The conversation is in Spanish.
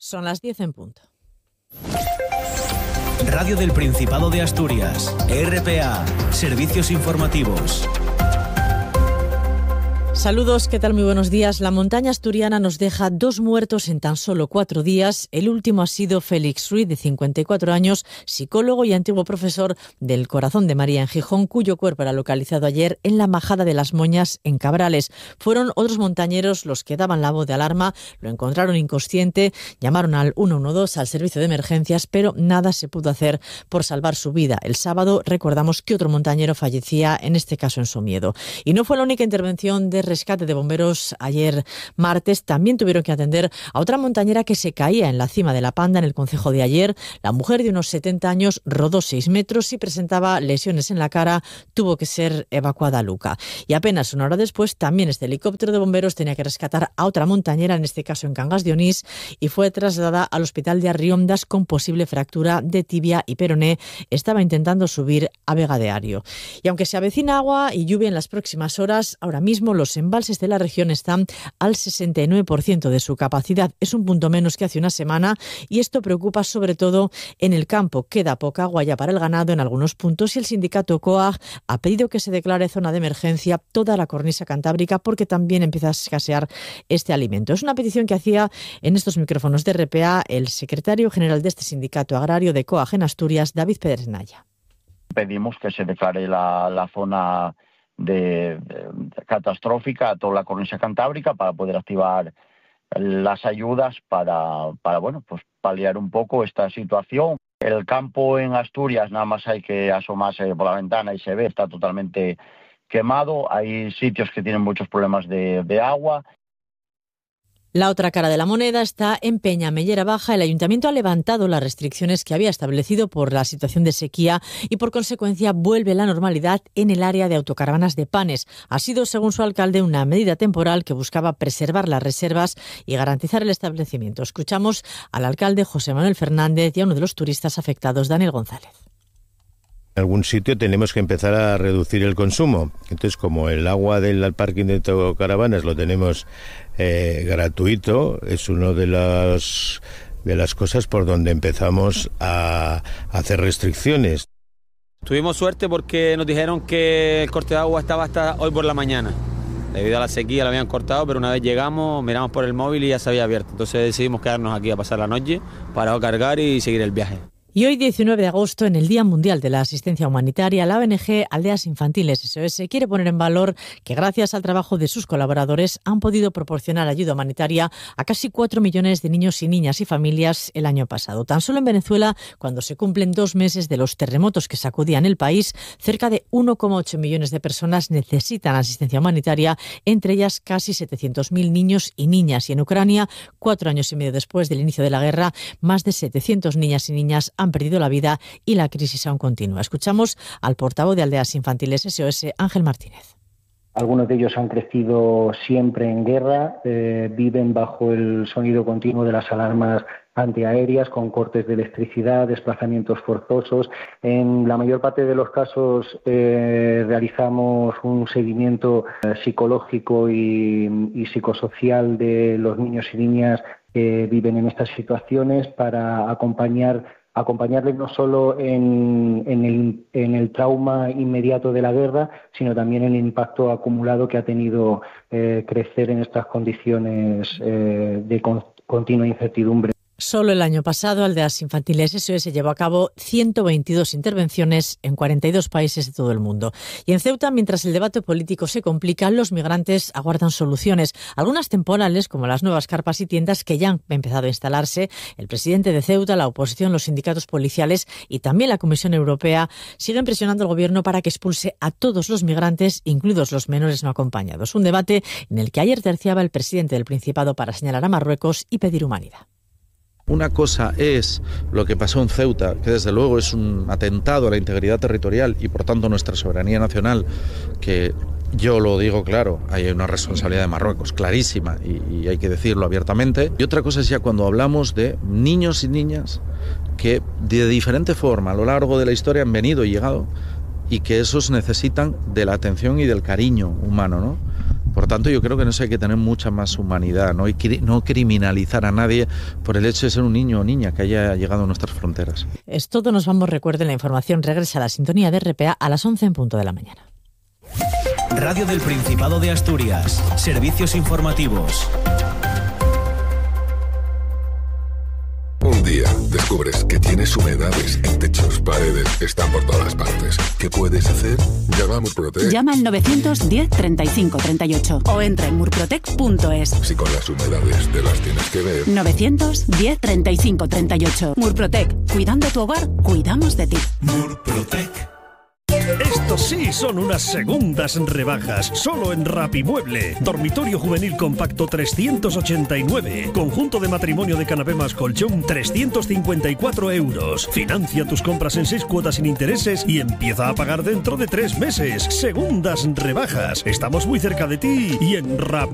Son las 10 en punto. Radio del Principado de Asturias, RPA, Servicios Informativos. Saludos, ¿qué tal? Muy buenos días. La montaña asturiana nos deja 2 muertos en tan solo 4 días. El último ha sido Félix Ruiz, de 54 años, psicólogo y antiguo profesor del Corazón de María en Gijón, cuyo cuerpo era localizado ayer en la Majada de las Moñas, en Cabrales. Fueron otros montañeros los que daban la voz de alarma, lo encontraron inconsciente, llamaron al 112, al servicio de emergencias, pero nada se pudo hacer por salvar su vida. El sábado recordamos que otro montañero fallecía, en este caso en Somiedo. Y no fue la única intervención de rescate de bomberos ayer martes. También tuvieron que atender a otra montañera que se caía en la cima de la Panda, en el concejo de Ayer. La mujer de unos 70 años rodó 6 metros y presentaba lesiones en la cara. Tuvo que ser evacuada a Luca. Y apenas una hora después, también este helicóptero de bomberos tenía que rescatar a otra montañera, en este caso en Cangas de Onís, y fue trasladada al hospital de Arriondas con posible fractura de tibia y peroné. Estaba intentando subir a Vega de Ario. Y aunque se avecina agua y lluvia en las próximas horas, ahora mismo los embalses de la región están al 69% de su capacidad. Es un punto menos que hace una semana y esto preocupa sobre todo en el campo. Queda poca agua ya para el ganado en algunos puntos y el sindicato COAG ha pedido que se declare zona de emergencia toda la cornisa cantábrica porque también empieza a escasear este alimento. Es una petición que hacía en estos micrófonos de RPA el secretario general de este sindicato agrario de COAG en Asturias, David Pedernaya. Pedimos que se declare la zona de catastrófica a toda la cornisa cantábrica para poder activar las ayudas para paliar un poco esta situación. El campo en Asturias, nada más hay que asomarse por la ventana y se ve, está totalmente quemado. Hay sitios que tienen muchos problemas de agua. La otra cara de la moneda está en Peñamellera Baja. El ayuntamiento ha levantado las restricciones que había establecido por la situación de sequía y por consecuencia vuelve la normalidad en el área de autocaravanas de Panes. Ha sido, según su alcalde, una medida temporal que buscaba preservar las reservas y garantizar el establecimiento. Escuchamos al alcalde José Manuel Fernández y a uno de los turistas afectados, Daniel González. En algún sitio tenemos que empezar a reducir el consumo. Entonces, como el agua del parking de autocaravanas lo tenemos gratuito, es una de las cosas por donde empezamos a hacer restricciones. Tuvimos suerte porque nos dijeron que el corte de agua estaba hasta hoy por la mañana. Debido a la sequía lo habían cortado, pero una vez llegamos, miramos por el móvil y ya se había abierto. Entonces decidimos quedarnos aquí a pasar la noche para cargar y seguir el viaje. Y hoy, 19 de agosto, en el Día Mundial de la Asistencia Humanitaria, la ONG Aldeas Infantiles SOS quiere poner en valor que gracias al trabajo de sus colaboradores han podido proporcionar ayuda humanitaria a casi 4 millones de niños y niñas y familias el año pasado. Tan solo en Venezuela, cuando se cumplen 2 meses de los terremotos que sacudían el país, cerca de 1,8 millones de personas necesitan asistencia humanitaria, entre ellas casi 700.000 niños y niñas. Y en Ucrania, 4 años y medio después del inicio de la guerra, más de 700 niñas y niñas han perdido la vida y la crisis aún continúa. Escuchamos al portavoz de Aldeas Infantiles SOS, Ángel Martínez. Algunos de ellos han crecido siempre en guerra, viven bajo el sonido continuo de las alarmas antiaéreas, con cortes de electricidad, desplazamientos forzosos. En la mayor parte de los casos realizamos un seguimiento psicológico y psicosocial de los niños y niñas que viven en estas situaciones para acompañarles no solo en el trauma inmediato de la guerra, sino también en el impacto acumulado que ha tenido crecer en estas condiciones de continua incertidumbre. Solo el año pasado, Aldeas Infantiles SOS llevó a cabo 122 intervenciones en 42 países de todo el mundo. Y en Ceuta, mientras el debate político se complica, los migrantes aguardan soluciones, algunas temporales, como las nuevas carpas y tiendas que ya han empezado a instalarse. El presidente de Ceuta, la oposición, los sindicatos policiales y también la Comisión Europea siguen presionando al gobierno para que expulse a todos los migrantes, incluidos los menores no acompañados. Un debate en el que ayer terciaba el presidente del Principado para señalar a Marruecos y pedir humanidad. Una cosa es lo que pasó en Ceuta, que desde luego es un atentado a la integridad territorial y por tanto nuestra soberanía nacional, que yo lo digo claro, hay una responsabilidad de Marruecos clarísima y hay que decirlo abiertamente. Y otra cosa es ya cuando hablamos de niños y niñas que de diferente forma a lo largo de la historia han venido y llegado y que esos necesitan de la atención y del cariño humano, ¿no? Por tanto, yo creo que en eso hay que tener mucha más humanidad, ¿no? Y no criminalizar a nadie por el hecho de ser un niño o niña que haya llegado a nuestras fronteras. Es todo, nos vamos. Recuerden, la información regresa a la sintonía de RPA a las 11 en punto de la mañana. Radio del Principado de Asturias. Servicios informativos. Un día descubres que tienes humedades en techos, paredes, están por todas partes. ¿Qué puedes hacer? Llama a Murprotec. Llama al 910 35 38 o entra en murprotec.es. Si con las humedades te las tienes que ver. 910 35 38. Murprotec. Cuidando tu hogar, cuidamos de ti. Murprotec. Estos sí son unas segundas rebajas, solo en Rapimueble. Dormitorio juvenil compacto 389. Conjunto de matrimonio de canapé más colchón 354 euros. Financia tus compras en 6 cuotas sin intereses y empieza a pagar dentro de 3 meses. Segundas rebajas. Estamos muy cerca de ti y en